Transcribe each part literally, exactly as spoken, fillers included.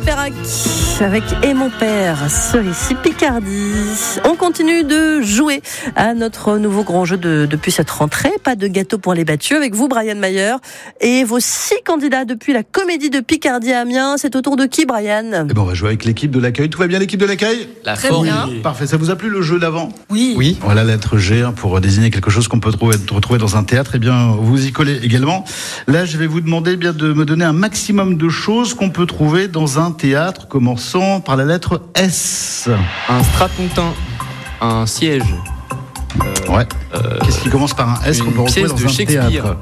Perrac avec Et mon père sur ici Picardie. On continue de jouer à notre nouveau grand jeu de, depuis cette rentrée. Pas de gâteau pour les battus avec vous, Brian Mayer, et vos six candidats depuis la Comédie de Picardie à Amiens. C'est au tour de qui, Brian? Eh ben, on va jouer avec l'équipe de l'accueil. Tout va bien, l'équipe de l'accueil? La Très forme. bien. Parfait. Ça vous a plu le jeu d'avant? Oui. Oui. Voilà la lettre G hein, pour désigner quelque chose qu'on peut trouver, retrouver dans un théâtre. Eh bien, vous y collez également. Là, je vais vous demander eh bien de me donner un maximum de choses qu'on peut trouver dans un théâtre, commençant par la lettre S. Un strapontin. Un siège. Euh, Ouais. euh, Qu'est-ce qui commence par un S qu'on une peut retrouver pièce dans de un Shakespeare. théâtre?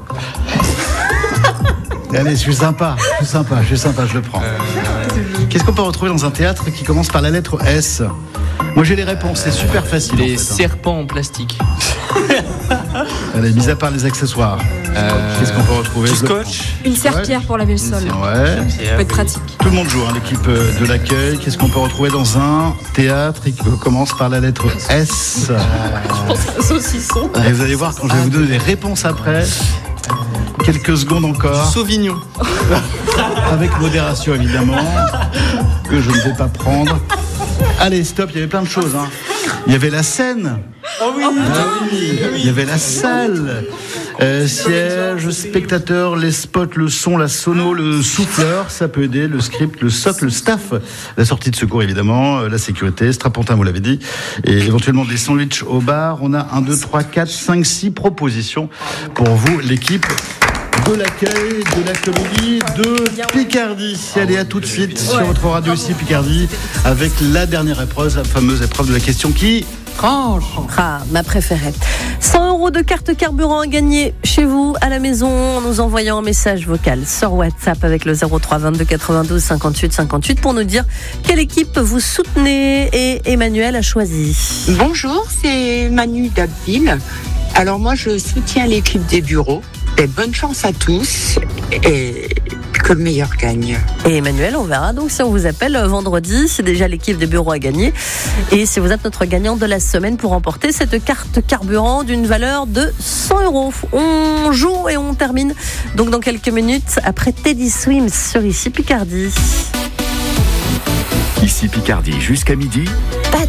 Allez, je suis sympa, je suis sympa, je suis sympa, je le prends. Qu'est-ce qu'on peut retrouver dans un théâtre qui commence par la lettre S? Moi j'ai les réponses, c'est super facile. Les en fait, hein. serpents en plastique. Allez, mis à part les accessoires. Euh, Qu'est-ce qu'on peut retrouver? du Je le scotch. prends. Une serpillière pour laver le sol. Ouais. Ça peut être pratique. Tout le monde joue, hein, l'équipe euh, de l'accueil. Qu'est-ce qu'on peut retrouver dans un théâtre qui commence par la lettre S? Saucisson. Et vous allez voir quand je vais vous donner les réponses après. Quelques secondes encore. Sauvignon. Avec modération évidemment, que je ne vais pas prendre. Allez, stop, il y avait plein de choses. Hein. Il y avait la scène. Oh oui. Il y avait la salle. Euh, siège, spectateur, les spots, le son, la sono, le souffleur, ça peut aider, le script, le socle, le staff, la sortie de secours évidemment, euh, la sécurité, strapontin vous l'avez dit, et éventuellement des sandwichs au bar. On a un, deux, trois, quatre, cinq, six propositions pour vous, l'équipe de l'accueil, de la Comédie de Picardie. Allez, à tout de suite sur votre radio ici Picardie avec la dernière épreuve, la fameuse épreuve de la question qui tranche. Ah, ma préférée. cent euros de carte carburant à gagner chez vous, à la maison, en nous envoyant un message vocal sur WhatsApp avec le zéro trois vingt-deux quatre-vingt-douze cinquante-huit cinquante-huit pour nous dire quelle équipe vous soutenez. Et Emmanuel a choisi. Bonjour, c'est Manu d'Abbeville. Alors moi, je soutiens l'équipe des bureaux. Et bonne chance à tous et que le meilleur gagne. Et Emmanuel, on verra donc si on vous appelle vendredi. C'est déjà l'équipe des bureaux à gagner. Et si vous êtes notre gagnant de la semaine pour remporter cette carte carburant d'une valeur de cent euros. On joue et on termine donc dans quelques minutes après Teddy Swims sur ici Picardie. Ici Picardie jusqu'à midi.